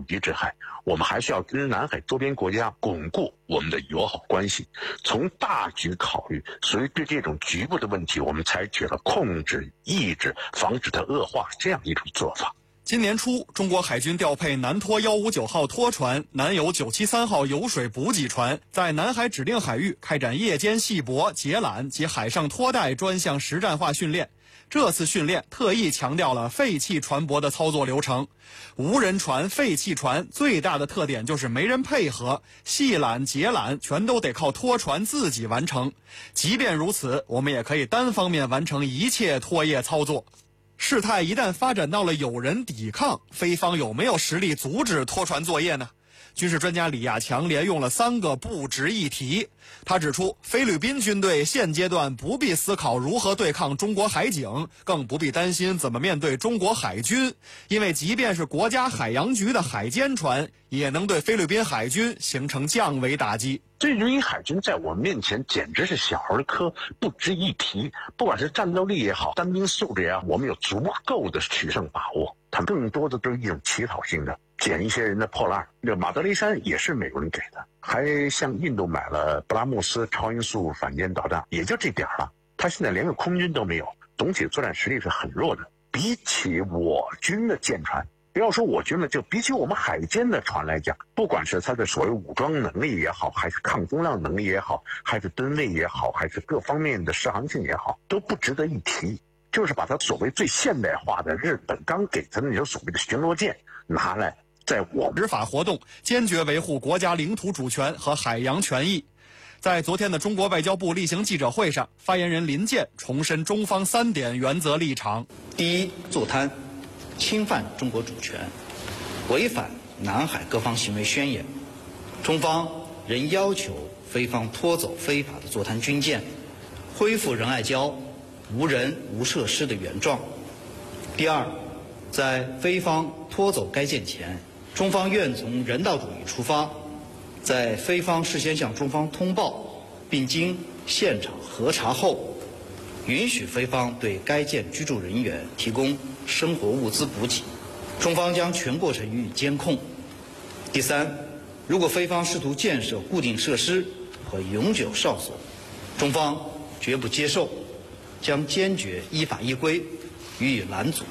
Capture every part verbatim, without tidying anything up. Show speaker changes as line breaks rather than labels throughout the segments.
敌之海，我们还是要跟南海周边国家巩固我们的友好关系。从大局考虑，所以对这种局部的问题，我们采取了控制、抑制、防止它恶化这样一种做法。
今年初，中国海军调配南拖一五九号拖船、南游九七三号油水补给船，在南海指定海域开展夜间系泊、截缆及海上拖带专项实战化训练。这次训练特意强调了废弃船舶的操作流程。无人船、废弃船最大的特点就是没人配合，系缆、截缆全都得靠拖船自己完成。即便如此，我们也可以单方面完成一切拖曳操作。事态一旦发展到了有人抵抗，菲方有没有实力阻止拖船作业呢？军事专家李亚强连用了三个不值一提。他指出，菲律宾军队现阶段不必思考如何对抗中国海警，更不必担心怎么面对中国海军，因为即便是国家海洋局的海监船，也能对菲律宾海军形成降维打击。
菲律宾海军在我们面前简直是小儿科，不值一提。不管是战斗力也好，单兵素质也好，我们有足够的取胜把握。它更多的都是一种乞讨性的，捡一些人的破烂。这马德雷山也是美国人给的，还向印度买了布拉莫斯超音速反舰导弹，也就这点了。他现在连个空军都没有，总体作战实力是很弱的。比起我军的舰船，不要说我军了，就比起我们海监的船来讲，不管是它的所谓武装能力也好，还是抗风浪能力也好，还是吨位也好，还是各方面的适航性也好，都不值得一提。就是把它所谓最现代化的日本刚给它的那种所谓的巡逻舰拿来，在我们
执法活动，坚决维护国家领土主权和海洋权益。在昨天的中国外交部例行记者会上，发言人林健重申中方三点原则立场：
第一，坐滩，侵犯中国主权，违反南海各方行为宣言，中方仍要求菲方拖走非法的坐滩军舰，恢复仁爱礁无人无设施的原状。第二，在菲方拖走该舰前，中方愿从人道主义出发，在菲方事先向中方通报并经现场核查后，允许菲方对该舰居住人员提供生活物资补给，中方将全过程予以监控。第三，如果菲方试图建设固定设施和永久哨所，中方绝不接受，将坚决依法依规予以拦阻。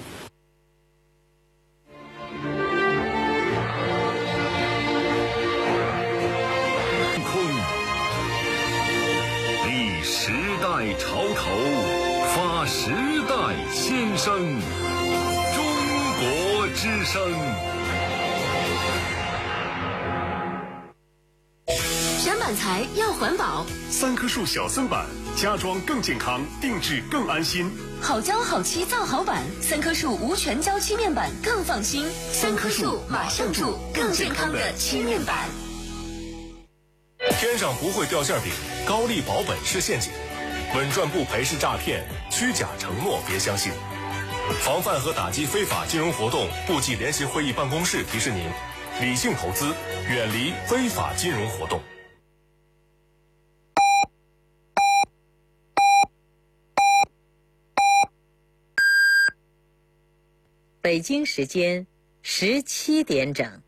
立时代潮头，发时代新声，中国之声。
山板材要环保，
三棵树小森板，家装更健康，定制更安心。
好胶好漆造好板，三棵树无全胶漆面板更放心。三棵树马上住更健康的漆面板。
天上不会掉馅饼，高利保本是陷阱，稳赚不赔是诈骗，虚假承诺别相信。防范和打击非法金融活动，部际联席会议办公室提示您：理性投资，远离非法金融活动。
北京时间十七点整。